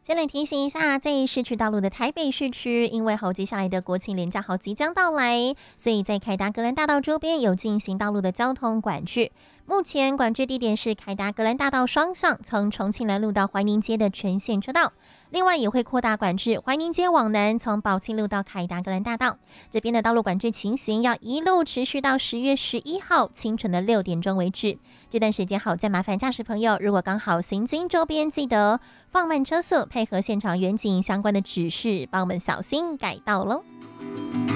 先来提醒一下，在市区道路的台北市区，因为接下来的国庆连假即将到来，所以在凯达格兰大道周边有进行道路的交通管制。目前管制地点是凯达格兰大道双向，从重庆南路到怀宁街的全线车道。另外也会扩大管制怀宁街往南，从宝庆路到凯达格兰大道这边的道路管制情形，要一路持续到10月11号清晨的6点钟为止。这段时间再麻烦驾驶朋友，如果刚好行经周边，记得放慢车速，配合现场远景相关的指示，帮我们小心改道喽。